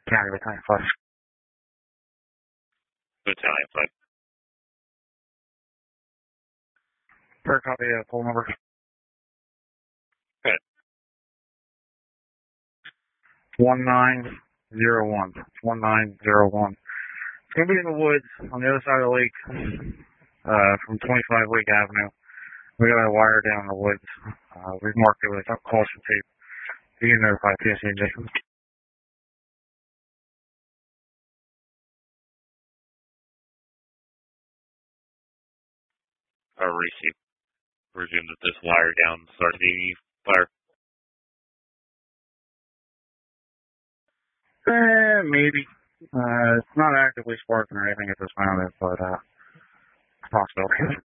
County Battalion 5. Battalion 5. Per copy of poll number. Okay. 1901. 1901. It's going to be in the woods on the other side of the lake from 25 Lake Avenue. We got a wire down in the woods. We've marked it with caution tape. You can notify PSAJ. Receive. Presume that this wire down starts the fire. Maybe. It's not actively sparking or anything at this moment, but possibility.